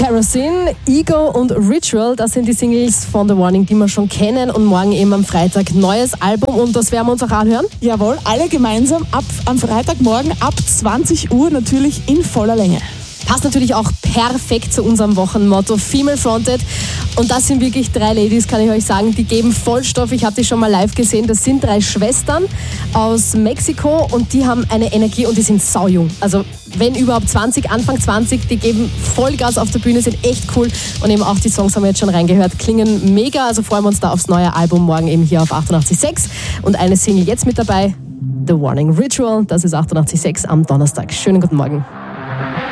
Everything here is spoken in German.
Kerosene, Ego und Ritual, das sind die Singles von The Warning, die wir schon kennen. Und morgen eben am Freitag neues Album und das werden wir uns auch anhören. Jawohl, alle gemeinsam am Freitagmorgen ab 20 Uhr natürlich in voller Länge. Passt natürlich auch perfekt zu unserem Wochenmotto Female Fronted. Und das sind wirklich 3 Ladies, kann ich euch sagen, die geben Vollstoff. Ich habe die schon mal live gesehen. Das sind 3 Schwestern aus Mexiko und die haben eine Energie und die sind saujung. Also wenn überhaupt 20, Anfang 20, die geben Vollgas auf der Bühne, sind echt cool. Und eben auch die Songs haben wir jetzt schon reingehört, klingen mega. Also freuen wir uns da aufs neue Album morgen eben hier auf 88.6. Und eine Single jetzt mit dabei, The Warning Ritual, das ist 88.6 am Donnerstag. Schönen guten Morgen.